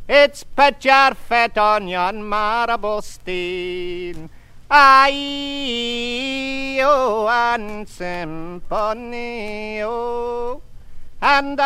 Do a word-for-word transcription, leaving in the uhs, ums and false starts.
It's pitcher fet on yon marble steen. Aye, oh, and symphony, oh, and